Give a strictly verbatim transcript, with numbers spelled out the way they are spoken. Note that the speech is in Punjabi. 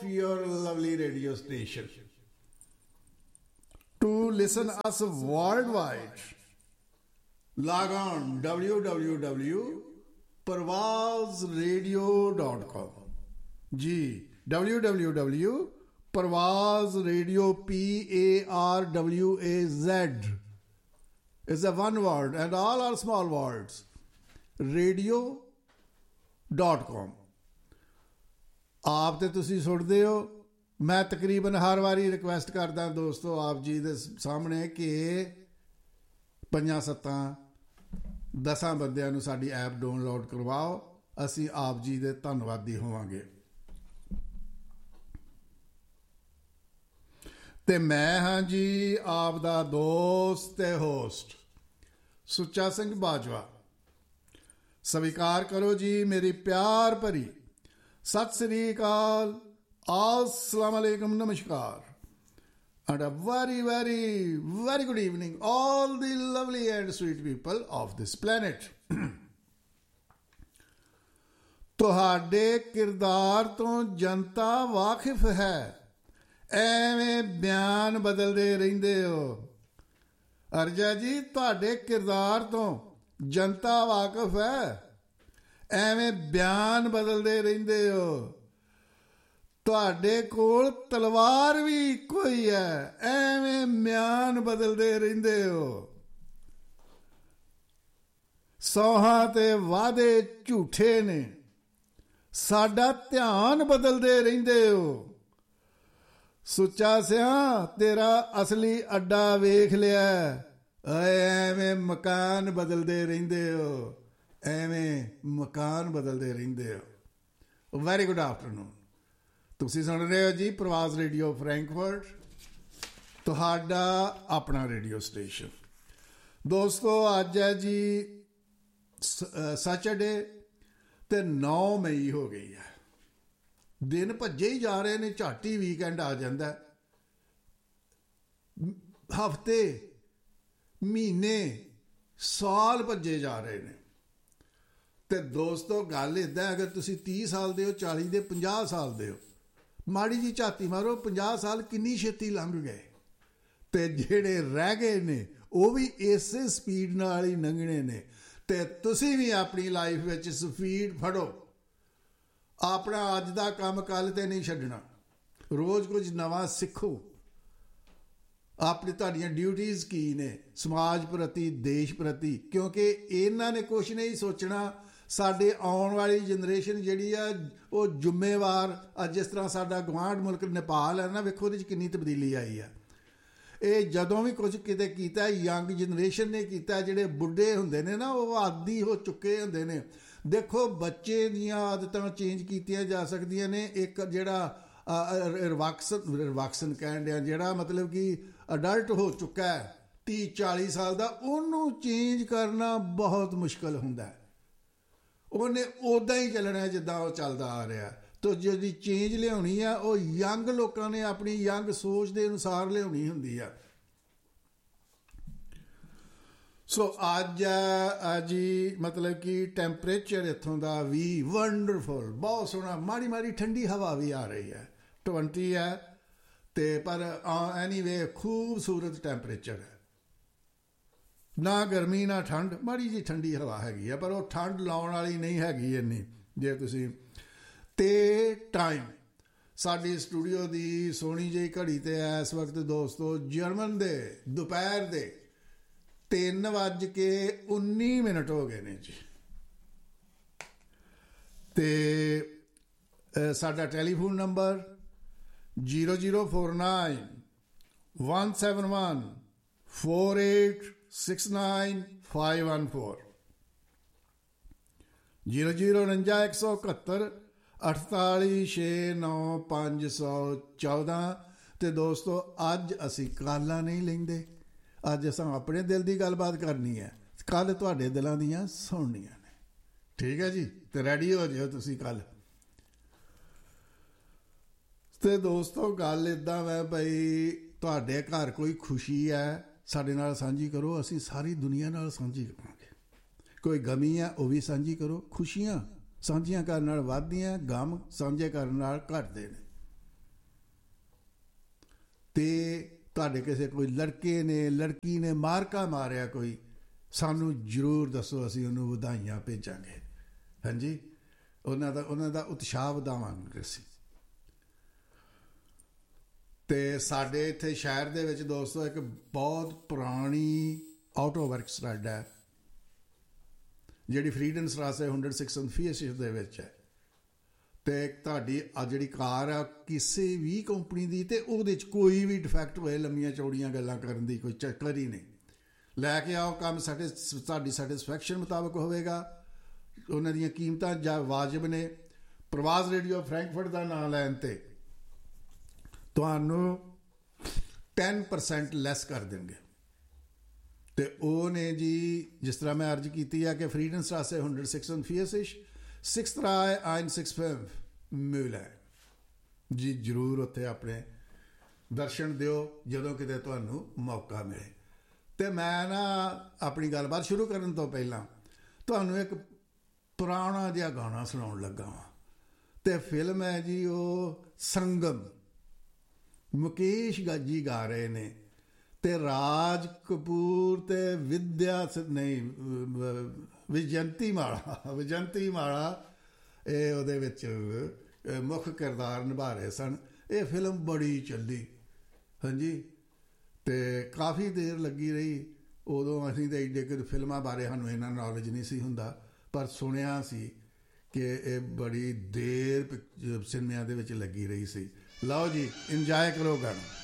your lovely radio station. To listen us worldwide, log on w w w dot parvaz radio dot com. Ji w w w dot parvaz radio p a r w a z is a one word and all are small words. radio dot com. ਆਪ ਤੇ ਤੁਸੀਂ ਸੁਣਦੇ ਹੋ। ਮੈਂ ਤਕਰੀਬਨ ਹਰ ਵਾਰੀ ਰਿਕਵੈਸਟ ਕਰਦਾ ਦੋਸਤੋ ਆਪ ਜੀ ਦੇ ਸਾਹਮਣੇ ਕਿ ਪੰਜਾਂ ਸੱਤਾਂ ਦਸਾਂ ਬੰਦਿਆਂ ਨੂੰ ਸਾਡੀ ਐਪ ਡਾਊਨਲੋਡ ਕਰਵਾਓ। ਅਸੀਂ ਆਪ ਜੀ ਦੇ ਧੰਨਵਾਦੀ ਹੋਵਾਂਗੇ। ਤੇ ਮੈਂ ਹਾਂ ਜੀ ਆਪ ਦਾ ਦੋਸਤ ਤੇ ਹੋਸਟ ਸੁੱਚਾ ਸਿੰਘ ਬਾਜਵਾ। ਸਵੀਕਾਰ ਕਰੋ ਜੀ ਮੇਰੀ ਪਿਆਰ ਭਰੀ ਸਤਿ ਸ੍ਰੀ ਅਕਾਲ, assalamu alaikum, namaskar, and a very very very good evening all the lovely and sweet people of this planet. ਤੁਹਾਡੇ ਕਿਰਦਾਰ ਤੋਂ ਜਨਤਾ ਵਾਕਿਫ ਹੈ, ਐਵੇਂ ਬਿਆਨ ਬਦਲਦੇ ਰਹਿੰਦੇ ਹੋ। ਅਰਜਾ ਜੀ ਤੁਹਾਡੇ ਕਿਰਦਾਰ ਤੋਂ ਜਨਤਾ ਵਾਕਿਫ ਹੈ, ਐਵੇਂ ਬਿਆਨ ਬਦਲਦੇ ਰਹਿੰਦੇ ਹੋ। ਤੁਹਾਡੇ ਕੋਲ ਤਲਵਾਰ ਵੀ ਇੱਕੋ ਹੀ ਹੈ, ਐਵੇਂ ਬਿਆਨ ਬਦਲਦੇ ਰਹਿੰਦੇ ਹੋ। ਸੌਹਾਂ ਤੇ ਵਾਅਦੇ ਝੂਠੇ ਨੇ, ਸਾਡਾ ਧਿਆਨ ਬਦਲਦੇ ਰਹਿੰਦੇ ਹੋ। ਸੁੱਚਾ ਸਿਆਂ ਤੇਰਾ ਅਸਲੀ ਅੱਡਾ ਵੇਖ ਲਿਆ, ਐਵੇਂ ਮਕਾਨ ਬਦਲਦੇ ਰਹਿੰਦੇ ਹੋ, ਐਵੇਂ ਮਕਾਨ ਬਦਲਦੇ ਰਹਿੰਦੇ ਹੋ। Very good afternoon. ਤੁਸੀਂ ਸੁਣ ਰਹੇ ਹੋ ਜੀ ਪ੍ਰਵਾਜ਼ ਰੇਡੀਓ ਫਰੈਂਕਫਰਟ, ਤੁਹਾਡਾ ਆਪਣਾ ਰੇਡੀਓ ਸਟੇਸ਼ਨ। ਦੋਸਤੋ ਅੱਜ ਹੈ ਜੀ ਸੈਟਰਡੇ ਤੇ ਨੌ ਮਈ ਹੋ ਗਈ ਹੈ। ਦਿਨ ਭੱਜੇ ਹੀ ਜਾ ਰਹੇ ਨੇ, ਝੱਟ ਹੀ ਵੀਕਐਂਡ ਆ ਜਾਂਦਾ। ਹਫ਼ਤੇ, ਮਹੀਨੇ, ਸਾਲ ਭੱਜੇ ਜਾ ਰਹੇ ਨੇ। ਤੇ ਦੋਸਤੋ ਗੱਲ ਇੱਦਾਂ, ਅਗਰ ਤੁਸੀਂ ਤੀਹ ਸਾਲ ਦੇ ਹੋ, ਚਾਲੀ ਦੇ, ਪੰਜਾਹ ਸਾਲ ਦੇ ਹੋ, ਮਾੜੀ ਜੀ ਝਾਤੀ ਮਾਰੋ, ਪੰਜਾਹ ਸਾਲ ਕਿੰਨੀ ਛੇਤੀ ਲੰਘ ਗਏ। ਤੇ ਜਿਹੜੇ ਰਹਿ ਗਏ ਨੇ ਉਹ ਵੀ ਇਸੇ ਸਪੀਡ ਨਾਲ ਹੀ ਲੰਘਣੇ ਨੇ। ਤੇ ਤੁਸੀਂ ਵੀ ਆਪਣੀ ਲਾਈਫ ਵਿੱਚ ਸਪੀਡ ਫੜੋ। ਆਪਣਾ ਅੱਜ ਦਾ ਕੰਮ ਕੱਲ੍ਹ ਤੇ ਨਹੀਂ ਛੱਡਣਾ। ਰੋਜ਼ ਕੁਝ ਨਵਾਂ ਸਿੱਖੋ। ਆਪਣੀ ਤੁਹਾਡੀਆਂ ਡਿਊਟੀਜ਼ ਕੀ ਨੇ ਸਮਾਜ ਪ੍ਰਤੀ, ਦੇਸ਼ ਪ੍ਰਤੀ, ਕਿਉਂਕਿ ਇਹਨਾਂ ਨੇ ਕੁਛ ਨਹੀਂ ਸੋਚਣਾ। ਸਾਡੇ ਆਉਣ ਵਾਲੀ ਜਨਰੇਸ਼ਨ ਜਿਹੜੀ ਆ ਉਹ ਜ਼ਿੰਮੇਵਾਰ। ਅੱਜ ਜਿਸ ਤਰ੍ਹਾਂ ਸਾਡਾ ਗੁਆਂਢ ਮੁਲਕ ਨੇਪਾਲ ਹੈ ਨਾ, ਵੇਖੋ ਉਹਦੇ 'ਚ ਕਿੰਨੀ ਤਬਦੀਲੀ ਆਈ ਆ। ਇਹ ਜਦੋਂ ਵੀ ਕੁਝ ਕਿਤੇ ਕੀਤਾ ਯੰਗ ਜਨਰੇਸ਼ਨ ਨੇ ਕੀਤਾ। ਜਿਹੜੇ ਬੁੱਢੇ ਹੁੰਦੇ ਨੇ ਨਾ ਉਹ ਆਦੀ ਹੋ ਚੁੱਕੇ ਹੁੰਦੇ ਨੇ। ਦੇਖੋ ਬੱਚੇ ਦੀਆਂ ਆਦਤਾਂ ਚੇਂਜ ਕੀਤੀਆਂ ਜਾ ਸਕਦੀਆਂ ਨੇ। ਇੱਕ ਜਿਹੜਾ ਰਿਵਾਕਸਨ ਰਿਵਾਕਸਨ ਕਹਿਣ ਡਿਆ, ਜਿਹੜਾ ਮਤਲਬ ਕਿ ਅਡਲਟ ਹੋ ਚੁੱਕਾ ਹੈ ਤੀਹ ਚਾਲੀ ਸਾਲ ਦਾ, ਉਹਨੂੰ ਚੇਂਜ ਕਰਨਾ ਬਹੁਤ ਮੁਸ਼ਕਿਲ ਹੁੰਦਾ। ਉਹਨੇ ਉੱਦਾਂ ਹੀ ਚੱਲਣਾ ਜਿੱਦਾਂ ਉਹ ਚੱਲਦਾ ਆ ਰਿਹਾ। ਤੋ ਜਿਹੜੀ ਚੇਂਜ ਲਿਆਉਣੀ ਆ ਉਹ ਯੰਗ ਲੋਕਾਂ ਨੇ ਆਪਣੀ ਯੰਗ ਸੋਚ ਦੇ ਅਨੁਸਾਰ ਲਿਆਉਣੀ ਹੁੰਦੀ ਆ। ਸੋ ਅੱਜ ਜੀ ਮਤਲਬ ਕਿ ਟੈਂਪਰੇਚਰ ਇੱਥੋਂ ਦਾ ਵੀ ਵੰਡਰਫੁਲ, ਬਹੁਤ ਸੋਹਣਾ। ਮਾੜੀ ਮਾੜੀ ਠੰਡੀ ਹਵਾ ਵੀ ਆ ਰਹੀ ਹੈ, ਟਵੰਟੀ ਹੈ ਤੇ ਪਰ ਐਨੀਵੇ ਖੂਬਸੂਰਤ ਟੈਂਪਰੇਚਰ ਹੈ। ਨਾ ਗਰਮੀ ਨਾ ਠੰਡ, ਮਾੜੀ ਜੀ ਠੰਡੀ ਹਵਾ ਹੈਗੀ ਆ, ਪਰ ਉਹ ਠੰਡ ਲਾਉਣ ਵਾਲੀ ਨਹੀਂ ਹੈਗੀ ਇੰਨੀ। ਜੇ ਤੁਸੀਂ ਤੇ ਟਾਈਮ ਸਾਡੀ ਸਟੂਡੀਓ ਦੀ ਸੋਹਣੀ ਜਿਹੀ ਘੜੀ ਤੇ ਇਸ ਵਕਤ ਦੋਸਤੋ ਜਰਮਨ ਦੇ ਦੁਪਹਿਰ ਦੇ ਤਿੰਨ ਵੱਜ ਕੇ ਉੱਨੀ ਮਿੰਟ ਹੋ ਗਏ ਨੇ ਜੀ। ਤੇ ਸਾਡਾ telephone number zero zero four nine one seven one four eight six nine five one four, zero zero ਉਣੰਜਾ ਇੱਕ ਸੌ ਇਕਹੱਤਰ ਅਠਤਾਲੀ ਛੇ ਨੌ ਪੰਜ ਸੌ ਚੌਦਾਂ। ਤੇ ਦੋਸਤੋ ਅੱਜ ਅਸੀਂ ਕਾਲਾਂ ਨਹੀਂ ਲੈਂਦੇ। ਅੱਜ ਅਸਾਂ ਆਪਣੇ ਦਿਲ ਦੀ ਗੱਲਬਾਤ ਕਰਨੀ ਹੈ, ਕੱਲ੍ਹ ਤੁਹਾਡੇ ਦਿਲਾਂ ਦੀਆਂ ਸੁਣਨੀਆਂ ਨੇ। ਠੀਕ ਹੈ ਜੀ, ਤੇ ਰੈਡੀ ਹੋ ਜਾਓ ਤੁਸੀਂ ਕੱਲ੍ਹ। ਤੇ ਦੋਸਤੋ ਗੱਲ ਇੱਦਾਂ ਵੈ ਬਈ, ਤੁਹਾਡੇ ਘਰ ਕੋਈ ਖੁਸ਼ੀ ਹੈ ਸਾਡੇ ਨਾਲ ਸਾਂਝੀ ਕਰੋ, ਅਸੀਂ ਸਾਰੀ ਦੁਨੀਆ ਨਾਲ ਸਾਂਝੀ ਕਰਾਂਗੇ। ਕੋਈ ਗਮੀ ਹੈ ਉਹ ਵੀ ਸਾਂਝੀ ਕਰੋ। ਖੁਸ਼ੀਆਂ ਸਾਂਝੀਆਂ ਕਰਨ ਨਾਲ ਵੱਧਦੀਆਂ, ਗਮ ਸਾਂਝੇ ਕਰਨ ਨਾਲ ਘਟਦੇ ਨੇ। ਤੇ ਤੁਹਾਡੇ ਕਿਸੇ ਕੋਈ ਲੜਕੇ ਨੇ ਲੜਕੀ ਨੇ ਮਾਰਕਾ ਮਾਰਿਆ ਕੋਈ, ਸਾਨੂੰ ਜ਼ਰੂਰ ਦੱਸੋ, ਅਸੀਂ ਉਹਨੂੰ ਵਧਾਈਆਂ ਭੇਜਾਂਗੇ। ਹਾਂਜੀ, ਉਹਨਾਂ ਦਾ ਉਹਨਾਂ ਦਾ ਉਤਸ਼ਾਹ ਵਧਾਵਾਂਗੇ ਅਸੀਂ। ਅਤੇ ਸਾਡੇ ਇੱਥੇ ਸ਼ਹਿਰ ਦੇ ਵਿੱਚ ਦੋਸਤੋ ਇੱਕ ਬਹੁਤ ਪੁਰਾਣੀ ਆਟੋ ਵਰਕਸ ਹੈ, ਜਿਹੜੀ ਫਰੀਡਨ ਸਟਰਾਸੇ ਇੱਕ ਸੌ ਛੇ ਫੀਸਿਸ ਦੇ ਵਿੱਚ ਹੈ। ਅਤੇ ਤੁਹਾਡੀ ਆ ਜਿਹੜੀ ਕਾਰ ਆ ਕਿਸੇ ਵੀ ਕੰਪਨੀ ਦੀ, ਅਤੇ ਉਹਦੇ 'ਚ ਕੋਈ ਵੀ ਡਿਫੈਕਟ ਹੋਏ, ਲੰਮੀਆਂ ਚੌੜੀਆਂ ਗੱਲਾਂ ਕਰਨ ਦੀ ਕੋਈ ਚੱਕਰ ਹੀ ਨਹੀਂ। ਲੈ ਕੇ ਆਓ, ਕੰਮ ਸਾਡੇ ਤੁਹਾਡੀ ਸੈਟਿਸਫੈਕਸ਼ਨ ਮੁਤਾਬਕ ਹੋਵੇਗਾ। ਉਹਨਾਂ ਦੀਆਂ ਕੀਮਤਾਂ ਜਾਂ ਵਾਜਬ ਨੇ। ਪ੍ਰਵਾਜ਼ ਰੇਡੀਓ ਫਰੈਂਕਫਰਟ ਦਾ ਨਾਂ ਲੈਣ 'ਤੇ ਤੁਹਾਨੂੰ ਟੈਨ ਪਰਸੈਂਟ ਲੈਸ ਕਰ ਦੇਣਗੇ। ਅਤੇ ਉਹ ਨੇ ਜੀ, ਜਿਸ ਤਰ੍ਹਾਂ ਮੈਂ ਅਰਜ਼ ਕੀਤੀ ਹੈ ਕਿ ਫਰੀਡਨ ਸਟਰਾਸੇ ਇੱਕ ਸੌ ਛੇ ਫੀਸਿਸ ਸਿਕਸ ਰਾਏ ਆਇਨ ਸਿਕਸ ਫੈਵ ਮਿਲ ਹੈ ਜੀ। ਜ਼ਰੂਰ ਉੱਥੇ ਆਪਣੇ ਦਰਸ਼ਨ ਦਿਓ ਜਦੋਂ ਕਿਤੇ ਤੁਹਾਨੂੰ ਮੌਕਾ ਮਿਲੇ। ਅਤੇ ਮੈਂ ਨਾ ਆਪਣੀ ਗੱਲਬਾਤ ਸ਼ੁਰੂ ਕਰਨ ਤੋਂ ਪਹਿਲਾਂ ਤੁਹਾਨੂੰ ਇੱਕ ਪੁਰਾਣਾ ਜਿਹਾ ਗਾਣਾ ਸੁਣਾਉਣ ਲੱਗਾ ਵਾਂ। ਅਤੇ ਫਿਲਮ ਹੈ ਜੀ ਉਹ ਸੰਗਮ, ਮੁਕੇਸ਼ ਗਾਜੀ ਗਾ ਰਹੇ ਨੇ, ਅਤੇ ਰਾਜ ਕਪੂਰ ਅਤੇ ਵਿਦਿਆ ਨਹੀਂ ਵਿਜੰਤੀ ਮਾਲਾ ਵਿਜੰਤੀ ਮਾਲਾ ਇਹ ਉਹਦੇ ਵਿੱਚ ਮੁੱਖ ਕਿਰਦਾਰ ਨਿਭਾ ਰਹੇ ਸਨ। ਇਹ ਫਿਲਮ ਬੜੀ ਚੱਲੀ। ਹਾਂਜੀ, ਅਤੇ ਕਾਫੀ ਦੇਰ ਲੱਗੀ ਰਹੀ। ਉਦੋਂ ਅਸੀਂ ਤਾਂ ਏਡੇ ਕਿ ਫਿਲਮਾਂ ਬਾਰੇ ਸਾਨੂੰ ਇੰਨਾ ਨੌਲੇਜ ਨਹੀਂ ਸੀ ਹੁੰਦਾ, ਪਰ ਸੁਣਿਆ ਸੀ ਕਿ ਇਹ ਬੜੀ ਦੇਰ ਸਿਨੇਮਿਆਂ ਦੇ ਵਿੱਚ ਲੱਗੀ ਰਹੀ ਸੀ। ਲਓ ਜੀ, ਇੰਜੋਏ ਕਰੋ ਗਾਣਾ।